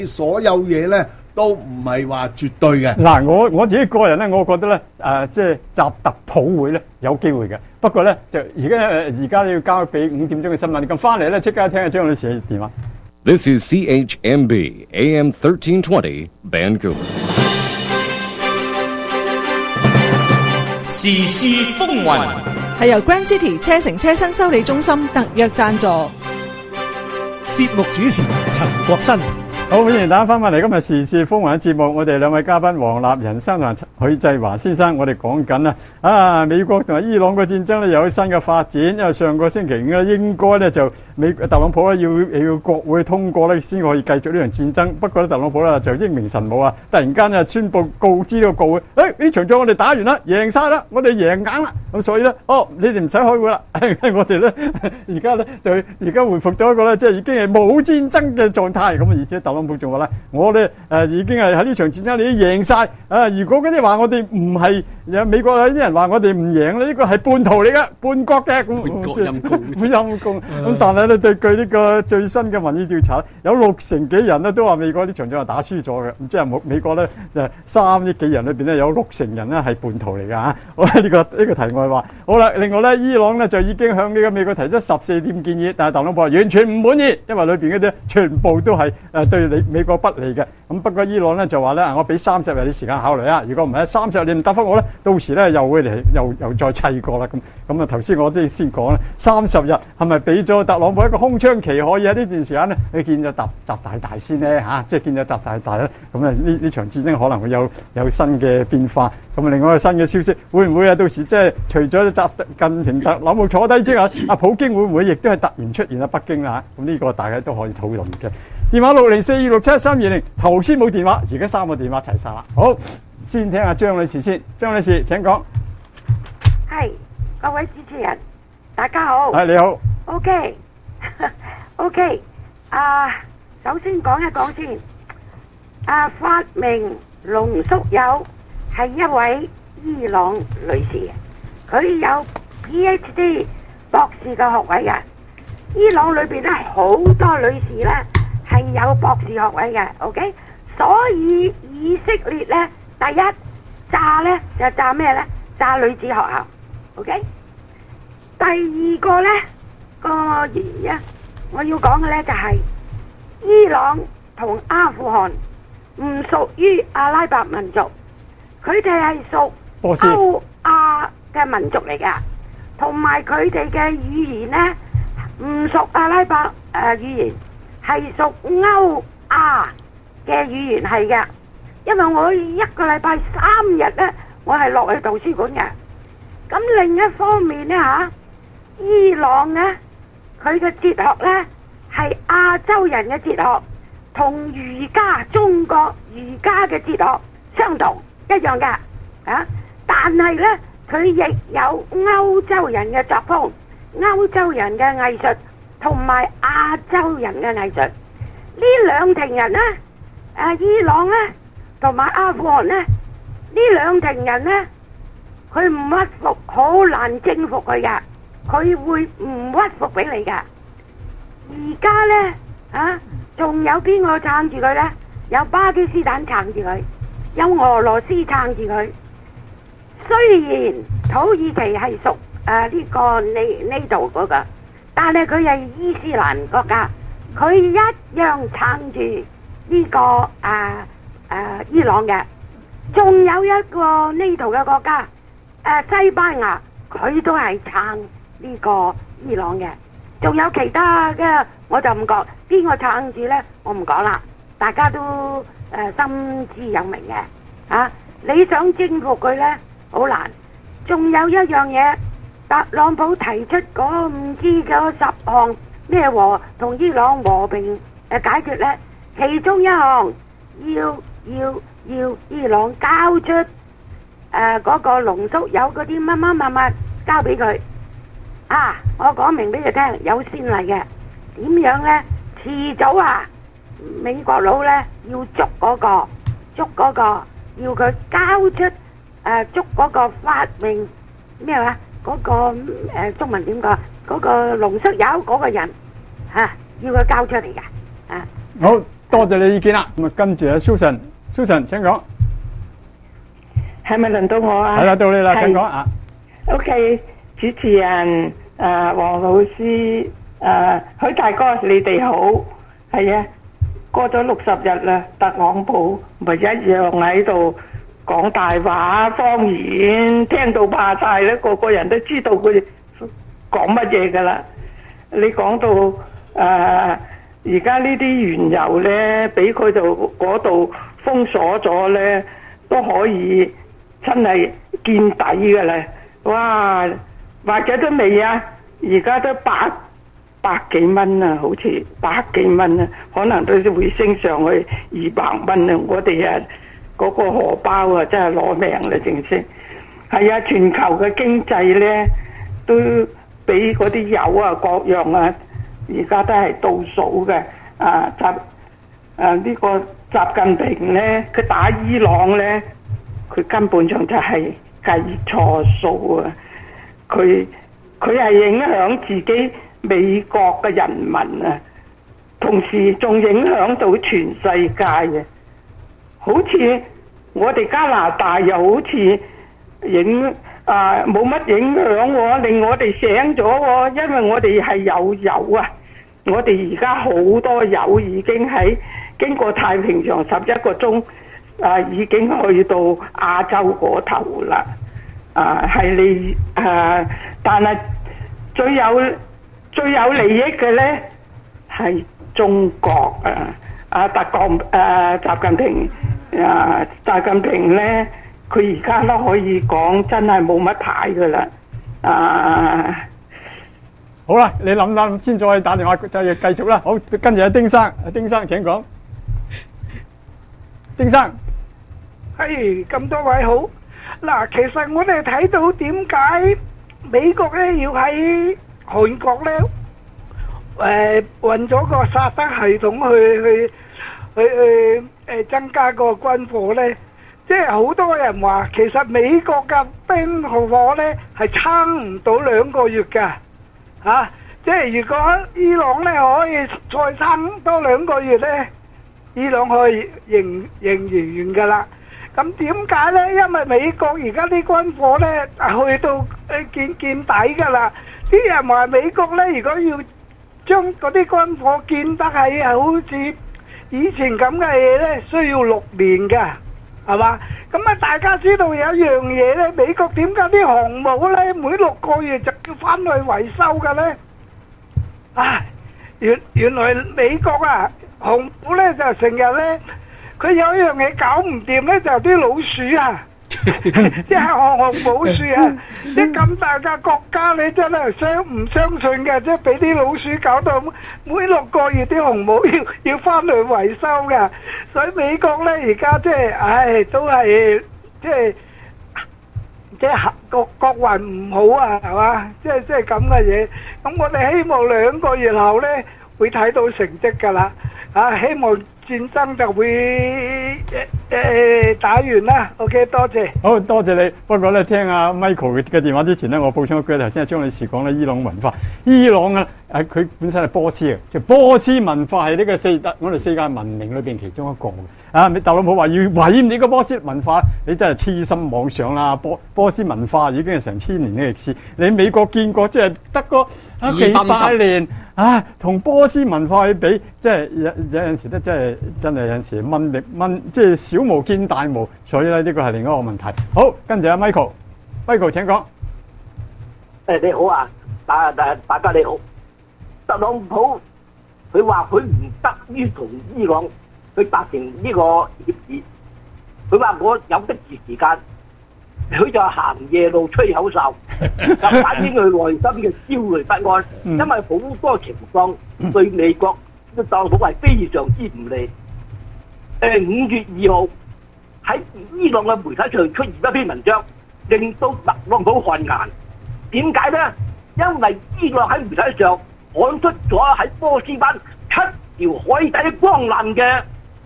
所有嘢咧都唔係話絕對嘅。 嗱，我自己個人咧，我覺得咧，即係習特普會咧有機會嘅。不過咧，就而家要交俾5點鐘嘅新聞。咁翻嚟咧，即刻聽下張女士嘅電話。 This is CHMB AM 1320 Vancouver。 時事風雲係由 Grand City 車城車新修理中心特約贊助。 節目主持陳國新。 好，歡迎大家翻返嚟今日時事風雲嘅節目。我哋兩位嘉賓黃立仁生同許繼華先生，我哋講緊美國同埋伊朗個戰爭咧有新嘅發展。因為上個星期五咧應該咧就特朗普咧要國會通過咧先可以繼續呢場戰爭。不過咧特朗普咧就英明神武啊，突然間就宣布告知呢個國會，呢場仗我哋打完啦，贏晒啦，我哋贏硬啦。咁所以咧，你哋唔使開會啦，我哋咧而家回復到一個咧即係已經係冇戰爭嘅狀態。咁而且特朗普仲話咧，我哋已經係喺呢場戰爭你都贏晒。如果嗰啲話我哋唔係美國有啲人話我哋唔贏咧，呢個係叛徒嚟嘅，叛國嘅， 叛國陰公， 陰公。咁但係咧，據呢個最新嘅民意調查，有60幾人咧都話美國呢場仗係打輸咗嘅。咁即係美國咧3億幾人裏邊咧有60人咧係叛徒嚟㗎嚇。好啦，呢個題外話。好啦，另外咧，伊朗咧就已經向呢個美國提出14點建議，但係特朗普話完全唔滿意，因為裏邊嗰啲全部都係對美國不利嘅。咁不過伊朗咧就話咧，我俾30日啲時間考慮啊。如果唔係30日你唔答覆我咧，到時咧又會嚟又再砌過啦。咁啊頭先我先講啦，30日係咪俾咗特朗普一個空窗期，可以喺呢段時間咧你見咗習大先咧嚇，即係見咗習大咧，咁啊呢場戰爭可能會有新嘅變化。咁另外一個新嘅消息，會唔會到時即係除咗習近平特朗普坐低之外，普京會唔會亦都係突然出現喺北京啦？咁呢個大家都可以討論嘅。電話604267320，頭先冇電話，而家3個電話齊晒啦。好，先聽下張女士先。張女士請講。 係，各位主持人，大家好。 係你好。 OK，首先講一講先。發明濃縮鈾係一位伊朗女士，佢有 PhD 博士嘅學位嘅。伊朗裏邊咧好多女士咧係有博士學位嘅。OK，所以以色列咧第一炸咧就炸咩咧？炸女子學校。OK，第二個咧個原因我要講嘅咧就係伊朗同阿富汗唔屬於阿拉伯民族，佢哋係屬歐亞嘅民族嚟㗎，同埋佢哋嘅語言咧唔屬阿拉伯語言，係屬歐亞嘅語言係嘅。因為我一個禮拜3日咧，我係落去圖書館嘅。咁另一方面咧伊朗咧佢嘅哲學咧係亞洲人嘅哲學，同儒家中國儒家嘅哲學相同一樣嘅但係咧佢亦有歐洲人嘅作風、歐洲人嘅藝術同埋亞洲人嘅藝術。呢兩庭人咧伊朗咧同埋阿富汗咧呢兩庭人咧佢唔屈服，好難征服佢噶，佢會唔屈服俾你噶。而家咧仲有邊個撐住佢咧？有巴基斯坦撐住佢，有俄羅斯撐住佢。雖然土耳其係屬呢個NATO嗰個，但係佢係伊斯蘭國家，佢一樣撐住呢個伊朗嘅。仲有一個 NATO 嘅國家西班牙，佢都係撐呢個伊朗嘅。仲有其他嘅我就唔講，邊個撐住呢？我唔講啦，大家都心知有明嘅你想征服佢呢，好難。仲有一樣嘢，特朗普提出嗰唔知嗰10項咩同伊朗和平解決呢，其中一項要伊朗交出嗰個濃縮鈾嗰啲乜交俾佢我講明俾佢聽，有先例嘅。點樣呢？遲早美國佬呢要捉嗰個要佢交出捉嗰個發明咩話嗰個中文點講？嗰個濃縮鈾嗰個人要佢交出嚟㗎。 好， 多謝你意見啦。咁啊，跟住阿 Susan 請講。 係咪輪到我啊？ 係啦，到你啦， 係請講啊。 OK， 主持人黃老師許大哥，你哋好。係啊，過咗60日啦，特朗普咪一樣喺度講大話謊言，聽到怕晒咧，個個人都知道佢講乜嘢噶啦。你講到而家呢啲原油咧，俾佢度嗰度封鎖咗咧，都可以真係見底噶啦。哇，或者都未啊，而家都百幾蚊啊，好似百幾蚊啊，可能都會升上去200蚊啊！我哋啊嗰個荷包啊，真係攞命啦，正式係啊！全球嘅經濟咧都俾嗰啲油啊各樣啊，而家都係倒數嘅。呢個習近平咧，佢打伊朗咧，佢根本上就係計錯數啊！佢係影響自己美國嘅人民啊，同時仲影響到全世界嘅。好似我哋加拿大又好似冇乜影響喎，令我哋醒咗喎，因為我哋係有油啊！我哋而家好多油已經喺經過太平洋11個鐘已經去到亞洲嗰頭啦。但係最有利益嘅咧係中國啊！習近平咧，佢而家都可以講真係冇乜牌噶啦。 好啦，你諗先再打電話就繼續啦。好，跟住阿丁生請講。丁生， 係咁多位好。嗱，其實我哋睇到點解美國咧要喺韓國咧運咗個薩德系統去增加個軍火咧，即係好多人話其實美國嘅兵火咧係撐唔到2個月㗎。即係如果伊朗咧可以再撐多2個月咧，伊朗可以贏完噶啦。咁點解咧？因為美國而家啲軍火咧去到見底噶啦。啲人話美國咧，如果要將嗰啲軍火建得係好似以前咁嘅嘢咧，需要6年噶，係嘛？咁啊，大家知道有一樣嘢咧，美國點解啲航母咧每6個月就要翻去維修嘅咧？原來美國航母咧就成日咧，佢有一樣嘢搞唔掂咧，就啲老鼠啊，即係航母鼠啊，即係咁大嘅國家，你真係唔相信嘅，即係俾啲老鼠搞到每6個月啲航母要翻去維修嘅，所以美國咧而家即係，都係即係國運唔好啊，係嘛？即係咁嘅嘢。咁我哋希望2個月後咧會睇到成績㗎啦。希望戰爭就會打完啦。OK， 多謝。好多謝你。不過咧，聽阿 Michael 嘅電話之前咧，我補充一句，頭先阿張女士講咧，伊朗文化，伊朗佢本身係波斯嘅，即係波斯文化係呢個我哋世界文明裏邊其中一個嘅。特朗普話要毀滅呢個波斯文化，你真係痴心妄想啦！波斯文化已經係成1000年嘅歷史，你美國見過即係得個幾百年同波斯文化去比，即係有陣時咧，真係有陣時蚊即係小巫見大巫，所以咧呢個係另一個問題。好，跟住阿 Michael 請講。 你好啊，大家你好。特朗普佢話佢唔得於同伊朗去達成呢個協議，佢話我有的是時間，佢就行夜路吹口哨，就反映佢內心嘅焦慮不安，因為好多情況對美國特朗普係非常之唔利。5月2號喺伊朗嘅媒體上出現一篇文章，令到特朗普汗顏。點解呢？因為伊朗喺媒體上刊出咗喺波斯灣7條海底光纜嘅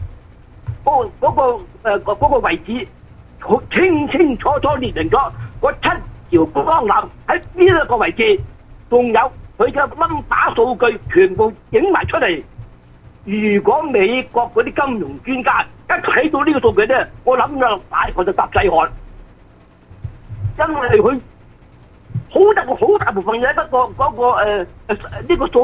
嗰個位置，好清清楚楚列明咗嗰7條光纜喺邊一個位置，仲有佢嘅冧打數據全部影埋出嚟。 如果美國嗰啲金融專家一睇到呢個數據咧，我諗就大概就搭細汗，因為佢好大部分嘢得個嗰個呢個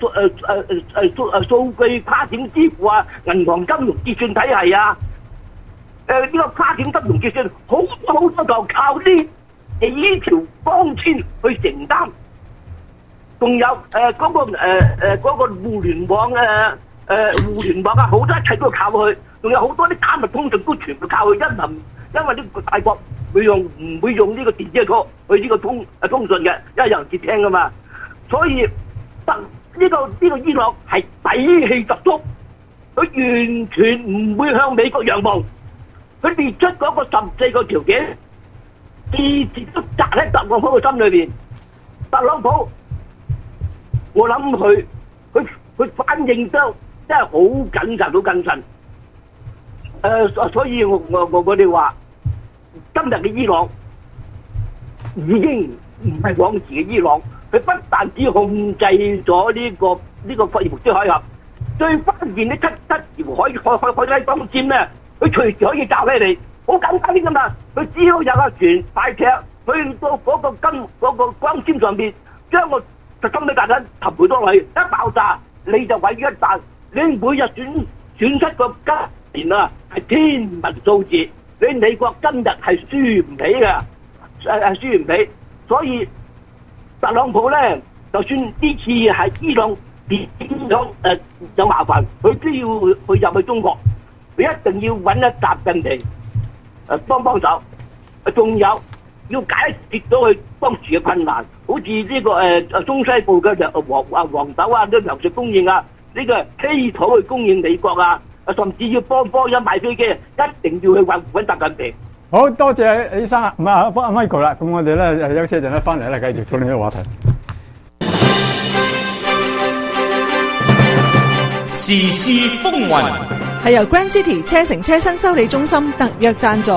數據跨境支付啊，銀行金融結算體系啊，呢個跨境金融結算好多就靠呢幾條光纖去承擔，仲有嗰個互聯網啊，好多一切都靠佢，仲有好多啲加密通訊都全部靠佢，因為呢個大國唔會用呢個電子goo去呢個通訊嘅，因為有人接聽噶嘛，所以呢個伊朗係底氣十足，佢完全唔會向美國讓步，佢列出嗰個14個條件，次次都砸喺特朗普嘅心裏邊。特朗普，我諗佢反應得真係好謹慎。所以我哋話，今日嘅伊朗已經唔係往時嘅伊朗，佢不但只控制咗呢個霍爾木茲海峽，最關鍵呢七條海底防線咧，佢隨時可以炸起嚟，好簡單啲噶嘛。佢只要有架船快艇去到嗰個光纖上邊，將個特金嘅炸彈投回落去，一爆炸你就毀於一旦。你每日損失個家年啊，係天文數字。你美國今日係輸唔起嘅，輸唔起。所以特朗普咧，就算呢次係伊朗點樣有麻煩，佢都要去入去中國，佢一定要揾一習近平幫手。仲有要解決到佢當時嘅困難，好似呢個中西部嘅黃豆啊，啲糧食供應啊，呢個稀土去供應美國啊，甚至要幫一買飛機，一定要去揾習近平。 好多謝李生啊，唔係阿 Michael 啦，咁我哋咧休息一陣咧，翻嚟咧繼續討論呢個話題。 時事風雲係由 Grand City 車城車新修理中心特約贊助。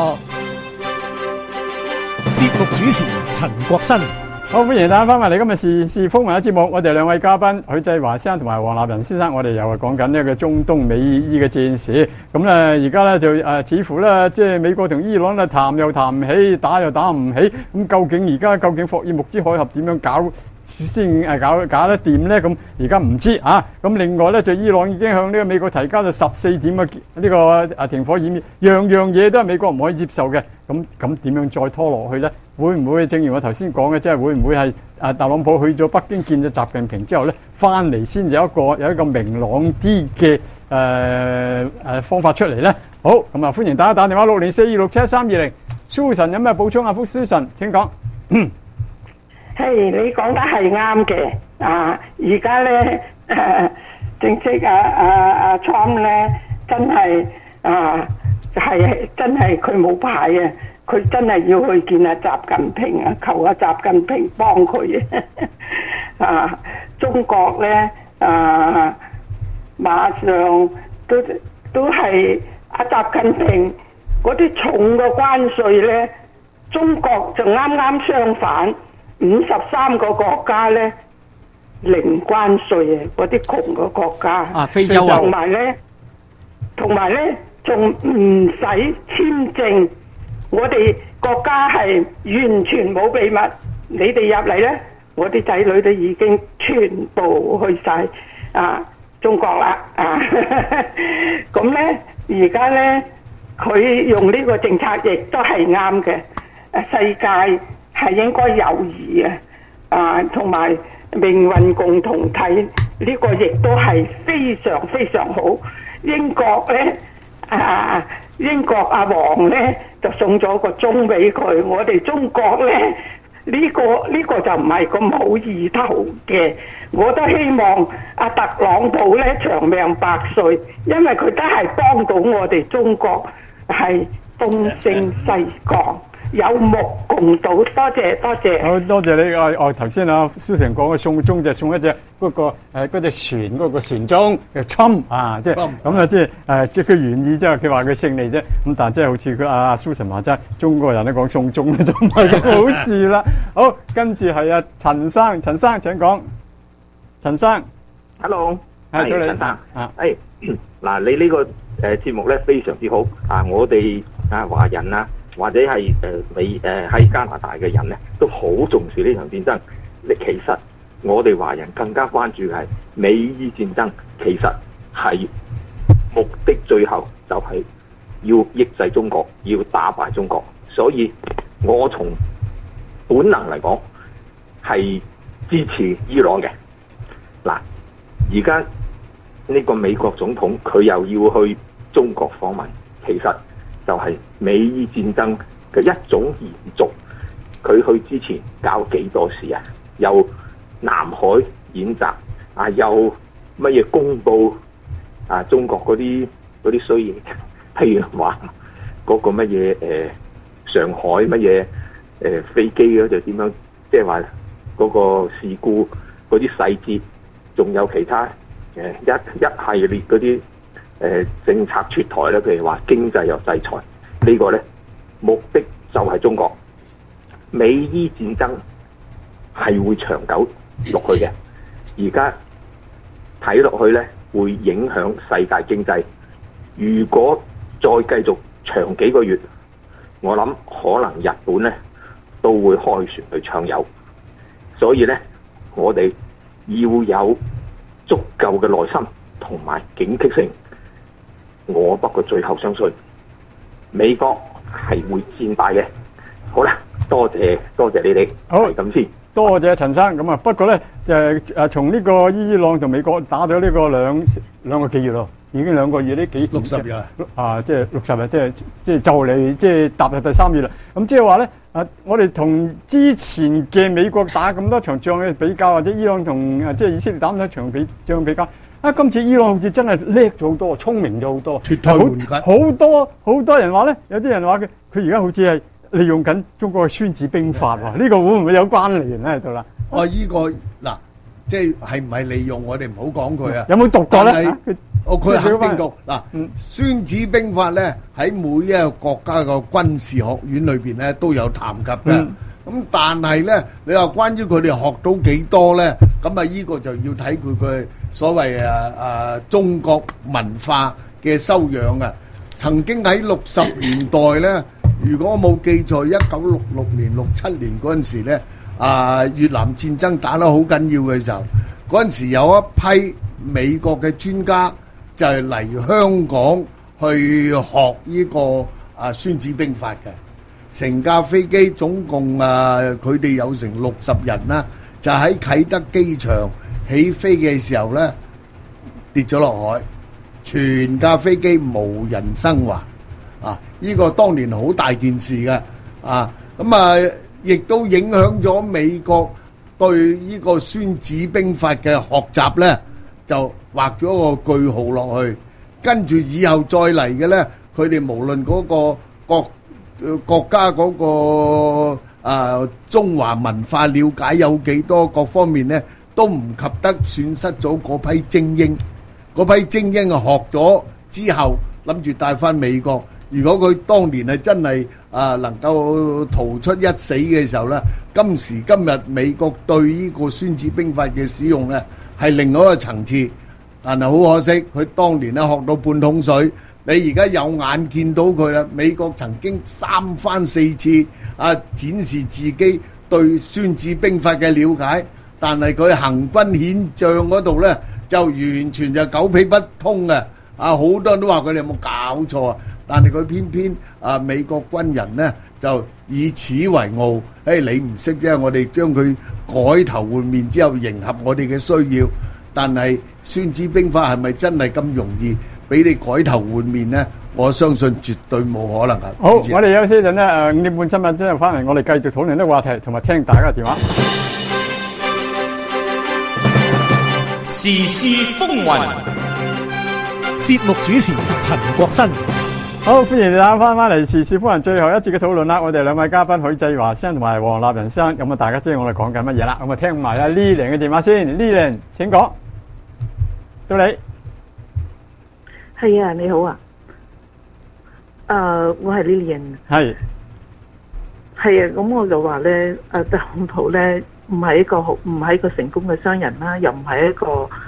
節目主持陳國新。 好，歡迎大家翻埋嚟今日時事風雲嘅節目。我哋兩位嘉賓許濟華先生同埋黃立仁先生，我哋又係講緊呢個中東美伊嘅戰事。咁咧而家咧就似乎咧即係美國同伊朗咧談又談唔起，打又打唔起。咁究竟霍爾木茲海峽點樣搞先搞得掂咧？咁而家唔知啊。咁另外咧就伊朗已經向呢個美國提交咗14點嘅呢個停火協議，樣嘢都係美國唔可以接受嘅。咁點樣再拖落去咧？會唔會正如我頭先講嘅，即係會唔會係特朗普去咗北京見咗習近平之後咧，翻嚟先有一個明朗啲嘅方法出嚟咧？好，咁啊歡迎大家打電話604267320。Susan 有咩補充啊？Susan 請講。 係你講得係啱嘅啊！而家咧正式Trump 咧真係係真係佢冇牌啊！佢真係要去見阿習近平啊，求阿習近平幫佢啊！中國咧馬上都係阿習近平嗰啲重嘅關稅咧，中國就啱相反，53個國家咧零關稅啊！嗰啲窮嘅國家非洲啊， 同埋咧仲唔使簽證。我哋國家係完全冇秘密，你哋入嚟咧，我啲仔女都已經全部去晒中國啦咁咧，而家咧佢用呢個政策亦都係啱嘅。世界係應該友誼同埋命運共同體，呢個亦都係非常非常好。英國咧英國阿王咧就送咗個鐘俾佢，我哋中國咧呢個就唔係咁好意頭嘅。我都希望阿特朗普咧長命百歲，因為佢都係幫到我哋中國係東升西降，有目共睹。多謝。 好多謝你。頭先Susan講嘅送鐘就送一隻嗰隻船嗰個船鐘嘅 Trump 啊，即係咁啊，即係佢原意即係佢話佢勝利啫。咁但係即係好似佢阿 Susan 話齋，中國人都講送鐘就唔係咁好事啦。好，跟住係陳生請講。陳生 ，Hello， 係早你陳生嗱，你呢個節目咧非常之好啊！我哋華人啊，或者係喺加拿大嘅人咧，都好重視呢場戰爭。其實我哋華人更加關注係美伊戰爭，其實係目的最後就係要抑制中國，要打敗中國。所以我從本能嚟講係支持伊朗嘅。嗱，而家呢個美國總統佢又要去中國訪問，其實就係美伊戰爭嘅一種延續。佢去之前搞幾多事啊？又南海演習啊，又乜嘢公佈啊中國嗰啲衰嘢，譬如話嗰個乜嘢上海乜嘢飛機嗰就點樣，即係話嗰個事故嗰啲細節，仲有其他一系列嗰啲政策出台咧，譬如話經濟又制裁，呢個咧目的就係中國。美伊戰爭係會長久落去嘅，而家睇落去咧會影響世界經濟。如果再繼續長幾個月，我諗可能日本咧都會開船去搶油。所以咧，我哋要有足夠嘅耐心同埋警惕性。我不過最後相信美國係會戰敗嘅。好啦，多謝你哋， 好咁先。 多謝陳生。咁啊，不過咧從呢個伊朗同美國打咗呢個兩個幾月咯，已經2個月呢幾 60日啊，即係60日，即係就嚟即係踏入第3月啦。咁即係話咧我哋同之前嘅美國打咁多場仗嘅比較，或者伊朗同即係以色列打咁多場仗比較，今次伊朗好似真係叻咗好多，聰明咗好多， 脫胎換骨。 好多人話咧，有啲人話佢而家好似係利用緊中國嘅孫子兵法喎，呢個會唔會有關聯咧喺度啦？ 依個嗱，即係唔係利用我哋唔好講佢啊？ 有冇讀過咧？ 佢肯定讀嗱，《孫子兵法》咧喺每一個國家嘅軍事學院裏邊咧都有談及嘅。咁但係咧，你話關於佢哋學到幾多咧？咁啊，依個就要睇佢嘅所謂中國文化嘅修養啊。曾經喺60年代咧，如果我冇記錯，1966年、67年嗰陣時咧，越南戰爭打得好緊要嘅時候，嗰陣時有一批美國嘅專家就係嚟香港去學呢個孫子兵法嘅。成架飛機總共佢哋有成60人啦，就喺啟德機場起飛嘅時候咧跌咗落海，全架飛機無人生還。呢個當年好大件事嘅，亦都影響咗美國對呢個孫子兵法嘅學習咧，就畫咗個句號落去。跟住以後再嚟嘅咧，佢哋無論嗰個國家嗰個中華文化了解有幾多，各方面咧都唔及得損失咗嗰批精英。嗰批精英學咗之後，諗住帶翻美國。如果佢當年係真係能夠逃出一死嘅時候咧，今時今日美國對呢個孫子兵法嘅使用咧係另外一個層次。但係好可惜，佢當年咧學到半桶水。你而家有眼見到佢啦，美國曾經3番4次展示自己對孫子兵法嘅了解，但係佢行軍遣將嗰度咧就完全就狗屁不通嘅。好多人都話佢哋有冇搞錯啊！但係佢偏偏美國軍人咧就以此為傲，你唔識啫，我哋將佢改頭換面之後迎合我哋嘅需要。但係孫子兵法係咪真係咁容易俾你改頭換面呢？我相信絕對冇可能啊！ 好，我哋休息一陣咧，5點半新聞之後翻嚟，我哋繼續討論呢個話題，同埋聽大家嘅電話。 時事風雲， 節目主持陳國新。 好，歡迎大家翻嚟時事風雲最後一節嘅討論啦！我哋兩位嘉賓許濟華先生同埋黃立仁先生，咁大家知道我哋講緊乜嘢啦？咁聽埋阿 Lilian 嘅電話先 ，Lilian 請講，到你。 係啊，你好啊。我係 Lilian。係啊，咁我就話咧，特朗普咧唔係一個成功嘅商人啦，又唔係一個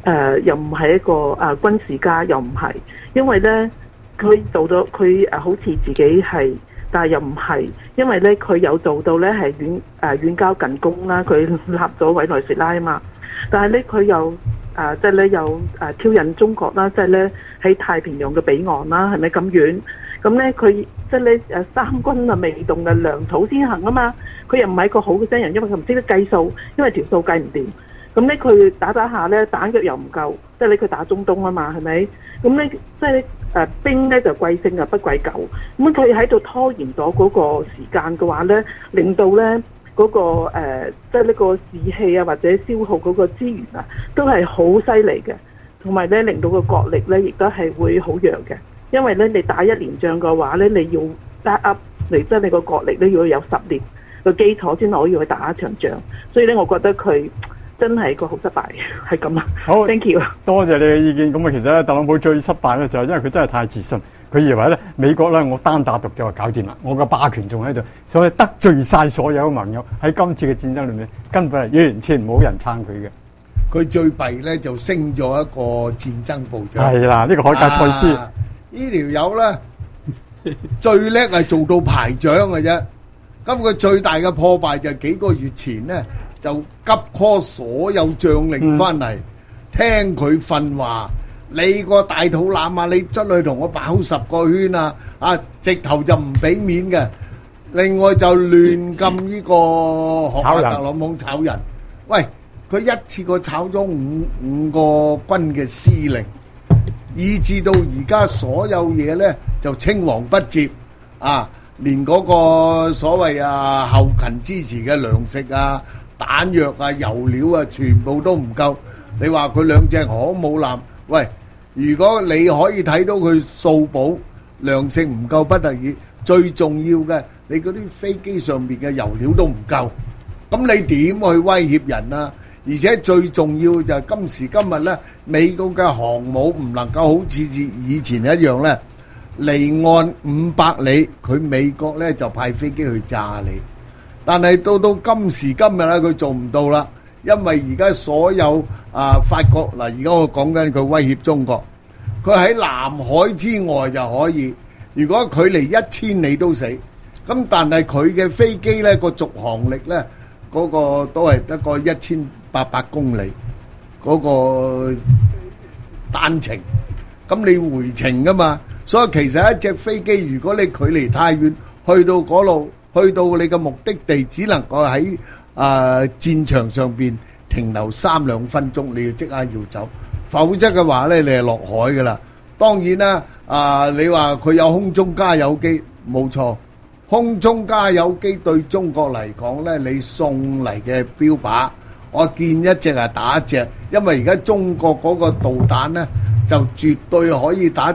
又唔係一個軍事家，又唔係，因為咧佢做到佢好似自己係，但係又唔係，因為咧佢有做到咧係遠交近攻啦，佢立咗委內瑞拉啊嘛，但係咧佢又即係咧又挑釁中國啦，即係咧喺太平洋嘅彼岸啦，係咪咁遠？咁咧佢即係咧三軍未動嘅糧草先行啊嘛，佢又唔係一個好嘅真人，因為佢唔識得計數，因為條數計唔掂。咁咧佢打下咧彈藥又唔夠，即係咧佢打中東啊嘛，係咪？咁咧即係兵咧就貴勝啊不貴久，咁佢喺度拖延咗嗰個時間嘅話咧，令到咧嗰個即係呢個士氣啊或者消耗嗰個資源啊，都係好犀利嘅，同埋咧令到個國力咧亦都係會好弱嘅，因為咧你打一年仗嘅話咧，你要 back up 嚟，即係你個國力咧要有10年個基礎先可以去打一場仗，所以咧我覺得佢真係個好失敗，係咁啊！ 好 ，thank you， 多謝你嘅意見。咁啊，其實咧，特朗普最失敗咧就係因為佢真係太自信，佢以為咧美國咧我單打獨鬥就搞掂啦，我個霸權仲喺度，所以得罪晒所有盟友。喺今次嘅戰爭裏面，根本係完全冇人撐佢嘅。 佢最弊咧就升咗一個戰爭部長。 係啦，呢個海格塞斯呢條友咧最叻係做到排長嘅啫。咁佢最大嘅破壞就係幾個月前咧。就急 call 所有將領翻嚟，聽佢訓話。你個大肚腩啊，你出去同我跑10個圈啊！直頭就唔俾面嘅。另外就亂禁呢個學下特朗普炒人。喂，佢一次過炒咗五個軍嘅司令，以至到而家所有嘢咧就青黃不接啊！連嗰個所謂後勤支持嘅糧食啊、彈藥啊、油料啊，全部都唔夠。你話佢兩隻航母艦，喂，如果你可以睇到佢掃補糧食唔夠不得已，最重要嘅，你嗰啲飛機上邊嘅油料都唔夠，咁你點去威脅人啊？而且最重要就係今時今日咧，美國嘅航母唔能夠好似以前一樣咧，離岸500里，佢美國咧就派飛機去炸你。但係到今時今日咧，佢做唔到啦，因為而家所有法國嗱，而家我講緊佢威脅中國，佢喺南海之外就可以，如果距離1000里都死，咁但係佢嘅飛機咧個續航力咧嗰個都係得個1800公里嗰個單程，咁你回程噶嘛，所以其實一隻飛機如果你距離太遠，去到嗰度。去到你嘅目的地，只能夠喺戰場上邊停留3-2分鐘，你要即刻要走，否則嘅話咧，你係落海噶啦。當然啦，你話佢有空中加油機，冇錯，空中加油機對中國嚟講咧，你送嚟嘅標靶，我見一隻係打一隻，因為而家中國嗰個導彈咧，就絕對可以打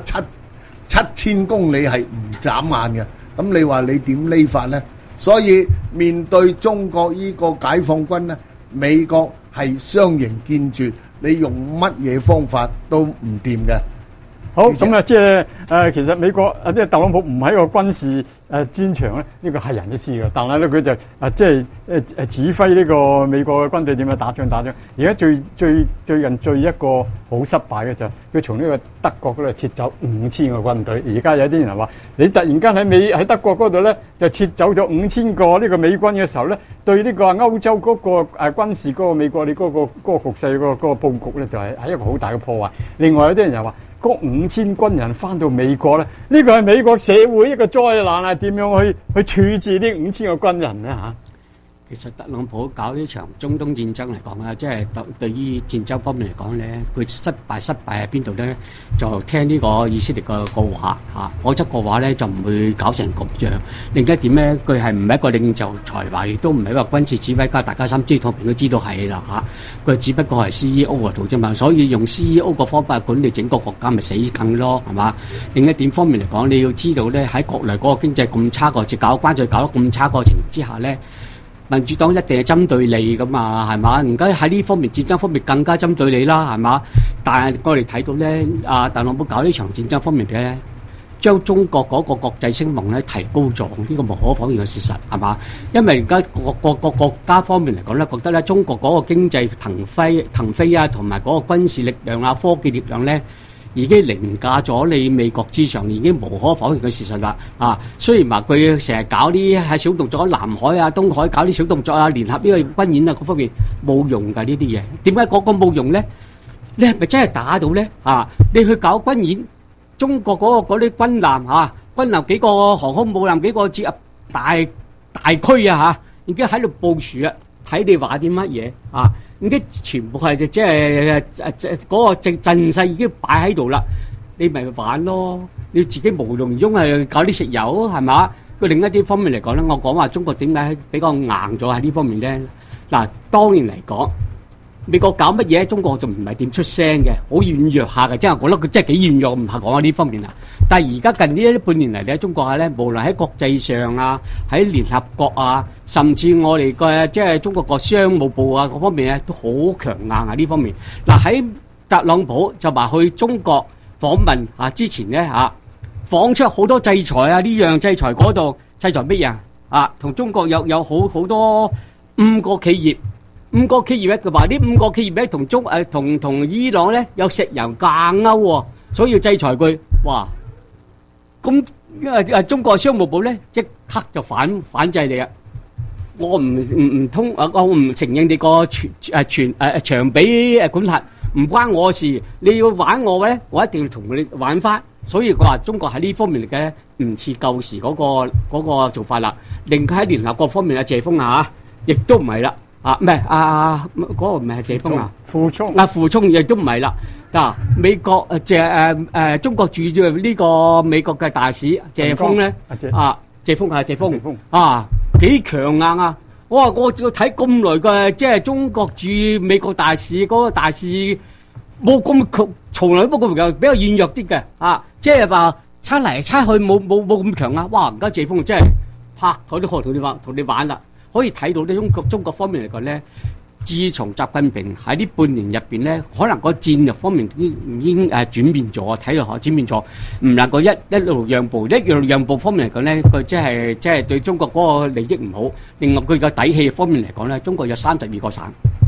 7000公里係唔眨眼嘅。咁你話你點匿法呢？所以面對中國呢個解放軍呢，美國係雙形堅決，你用乜嘢方法都唔掂嘅。 好，咁啊，即係其實美國即係特朗普唔係一個軍事專長咧，呢個係人都知嘅。但係咧，佢就即係指揮呢個美國嘅軍隊點樣打仗。而家最近一個好失敗嘅就係佢從呢個德國嗰度撤走5000個軍隊。而家有啲人話，你突然間喺德國嗰度咧就撤走咗5000個呢個美軍嘅時候咧，對呢個歐洲嗰個軍事嗰個美國你嗰個局勢嗰個佈局咧，就係一個好大嘅破壞。另外有啲人又話，嗰5000軍人翻到美國咧，呢個係美國社會一個災難啊！點樣去處置呢5000個軍人咧嚇？ 其實特朗普搞呢場中東戰爭嚟講啊，即係對於戰爭方面嚟講咧，佢失敗喺邊度咧？就聽呢個以色列個話嚇，否則個話咧就唔會搞成局樣。另一點咧，佢係唔係一個領袖才華，亦都唔係一個軍事指揮家，大家心知肚明都知道係啦嚇。佢只不過係 CEO 嗰度啫嘛，所以用 CEO 個方法管理整個國家咪死梗咯，係嘛？另一點方面嚟講，你要知道咧，喺國內嗰個經濟咁差個，搞關稅搞得咁差個情形之下咧，民主黨一定係針對你噶嘛，係嘛？而家喺呢方面戰爭方面更加針對你啦，係嘛？但係我哋睇到咧，特朗普搞呢場戰爭方面嘅咧， 將中國嗰個國際聲望咧提高咗，呢個無可否認嘅事實，係嘛？因為而家個國家方面嚟講咧，覺得咧中國嗰個經濟騰飛啊，同埋嗰個軍事力量啊、科技力量咧，已經凌駕咗你美國之上，已經無可否認嘅事實啦。啊，雖然話佢成日搞啲喺小動作，南海啊、東海搞啲小動作啊，聯合呢個軍演啊，各方面冇用㗎呢啲嘢。點解嗰個冇用咧？你係咪真係打到咧？啊，你去搞軍演？中國嗰啲軍艦啊，軍艦幾個航空母艦幾個接入大區啊嚇，已經喺度部署啊，睇你話啲乜嘢啊？已經全部係即係嗰個陣勢已經擺喺度啦，你咪玩咯。你自己無用中係搞啲食油係嘛？佢另一啲方面嚟講咧，我講話中國點解比較硬咗喺呢方面咧？嗱，當然嚟講。美國搞乜嘢？中國就唔係點出聲嘅，好軟弱下嘅，即係我覺得佢真係幾軟弱，唔係講喺呢方面啦。但係而家近呢半年嚟咧，中國咧，無論喺國際上啊，喺聯合國啊，甚至我哋嘅即係中國個商務部啊，各方面咧都好強硬啊呢方面。嗱，喺特朗普就話去中國訪問啊之前咧嚇，放出好多制裁啊，呢樣制裁嗰度制裁乜嘢啊？同中國有好多5個企業。5個企業咧，佢話呢5個企業咧同伊朗咧有石油掛鈎喎，所以要制裁佢。哇！咁中國商務部咧即刻就反制你啊！我唔通我唔承認你個長臂管轄，唔關我事。你要玩我咧，我一定要同你玩翻。所以佢話中國喺呢方面嚟嘅唔似舊時嗰個做法啦。另佢喺聯合國方面啊，謝鋒啊，亦都唔係啦。啊，唔係嗰個唔係謝鋒啊，傅聰亦都唔係啦。嗱，美國中國駐住呢個美國嘅大使謝鋒咧，謝鋒啊，幾強硬啊！我睇咁耐嘅，即係中國駐美國大使嗰個大使冇咁強，從來都冇咁比較軟弱啲嘅啊，即係話猜嚟猜去冇咁強啊！哇，而家謝鋒真係拍台都可同你玩啦。可以睇到咧，中國方面嚟講咧，自從習近平喺呢半年入邊咧，可能個戰略方面已經轉變咗，睇落轉變咗，唔能夠一路讓步，讓步方面嚟講咧，佢即係對中國嗰個利益唔好。另外佢個底氣方面嚟講咧，中國有32個省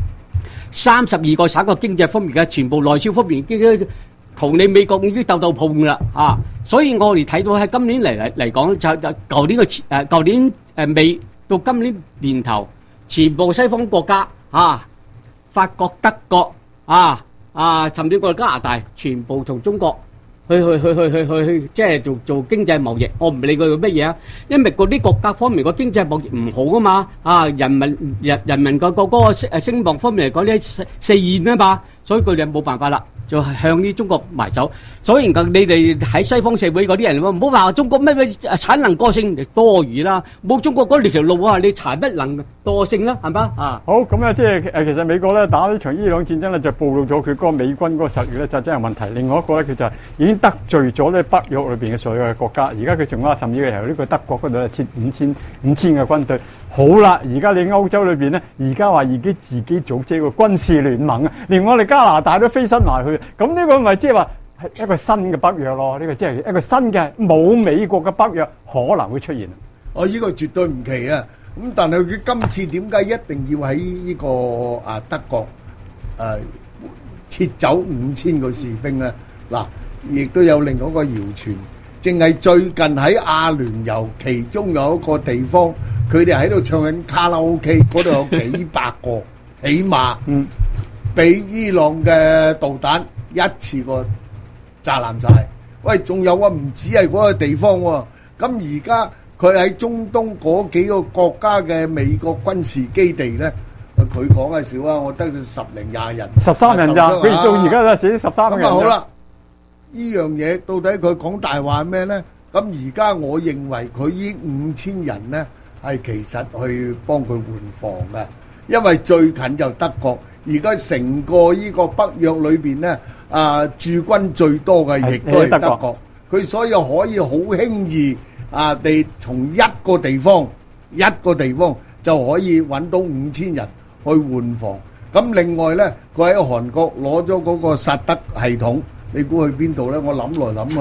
，32個省個經濟方面嘅全部內銷方面已經同你美國已經鬥碰啦啊！所以我哋睇到喺今年嚟講，就舊年舊年尾。到今年年頭，全部西方國家法國、德國甚至過加拿大，全部同中國去，即係做經濟貿易。我唔理佢做乜嘢啊，因為嗰啲國家方面個經濟貿易唔好啊嘛，人民個聲望方面嚟講咧四現啊嘛，所以佢哋冇辦法啦。就係向呢中國埋手，所以你哋喺西方社會嗰啲人唔好話中國咩產能過剩多餘啦，冇中國嗰條路啊，你柴不能惰性啦，係嘛啊？ 好咁咧，即係其實美國咧打呢場伊朗戰爭咧，就暴露咗佢嗰個美軍嗰個實力咧，就真係問題。另外一個咧，佢就已經得罪咗咧北約裏邊嘅所有嘅國家。而家佢仲甚至由呢個德國嗰度咧設5000嘅軍隊。好啦，而家你歐洲裏邊咧，而家話已經自己組織一個軍事聯盟啊，連我哋加拿大都飛身埋去。咁呢個咪即係話係一個新嘅北約咯？呢個即係一個新嘅冇美國嘅北約可能會出現。 呢個絕對唔奇啊！咁但係佢今次點解一定要喺呢個德國撤走5000個士兵咧？嗱，亦都有另外一個謠傳，淨係最近喺阿聯酋其中有一個地方，佢哋喺度唱緊卡拉 OK， 嗰度有幾百個，起碼俾伊朗嘅導彈一次過炸爛晒。喂，仲有啊，唔止係嗰個地方喎。咁而家佢喺中東嗰幾個國家嘅美國軍事基地咧，佢講係少啊，我得10零20人 ，13人咋？佢到而家都寫13人。咁好啦，呢樣嘢到底佢講大話咩咧？咁而家我認為佢呢5000人咧係其實去幫佢換防嘅，因為最近就德國。而家成個呢個北約裏邊咧，駐軍最多嘅亦都係德國，佢所以可以好輕易地從一個地方就可以揾到5000人去換防。咁另外咧，佢喺韓國攞咗嗰個薩德系統，你估去邊度咧？我諗來諗去，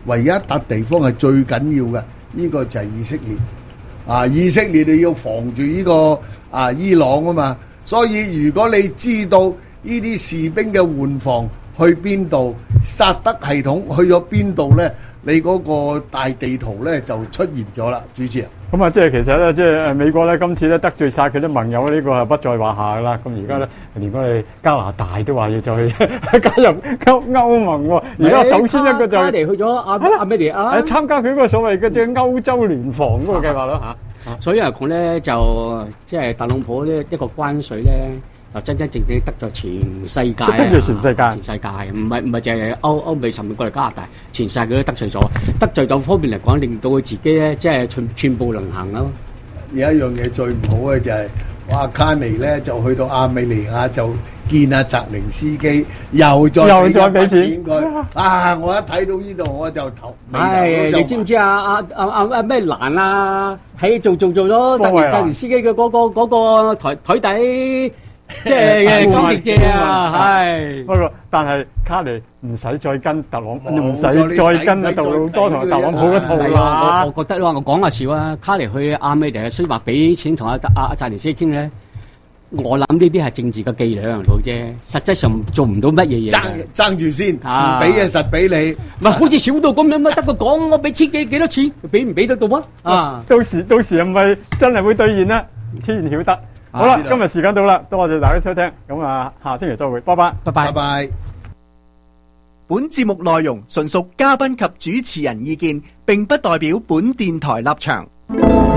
唯一一笪地方係最緊要嘅，呢個就係以色列。以色列你要防住呢個伊朗啊嘛，所以如果你知道呢啲士兵嘅換防去邊度，薩德系統去咗邊度呢，你嗰個大地圖呢就出現咗啦，主持人。 咁啊，即係其實咧，即係美國咧，今次咧得罪晒佢啲盟友，呢個係不在話下噶啦。咁而家咧，連我哋加拿大都話要再加入歐盟喎。而家首先一個就係去咗阿咩嚟啊？ 參加佢嗰個所謂嘅即係歐洲聯防嗰個計劃啦嚇。 所以嚟講咧，就即係特朗普呢一個關稅咧，就真真正正得罪全世界啊！ 得罪全世界， 全世界唔係淨係歐美甚至過嚟加拿大，全世界佢都得罪咗。得罪咗方面嚟講，令到佢自己咧，即係寸步難行咯。 有一樣嘢最唔好嘅就係，哇卡尼咧就去到亞美尼亞就見阿澤連斯基，又再俾錢佢。我一睇到呢度我就頭。 你知唔知啊？咩蘭啊？喺做咗澤連斯基嘅嗰個台底。即係光翼姐啊，係。 不過，但係卡尼唔使再跟特朗普，唔使再跟杜魯多同特朗普嘅套啦。 我覺得我講下笑啊，卡尼去亞美尼亞雖話俾錢同阿澤連斯基傾咧，我諗呢啲係政治嘅伎倆到啫，實際上做唔到乜嘢嘢。 爭住先，唔俾嘢實俾你。 唔係好似小到咁樣乜？得個講，我俾幾多錢，俾唔俾得到啊？ 到時係唔係真係會兌現咧？天曉得。好啦，今日時間到啦，多謝大家收聽，咁下星期再會，拜拜， 拜拜。 本節目內容純屬嘉賓及主持人意見，並不代表本電台立場。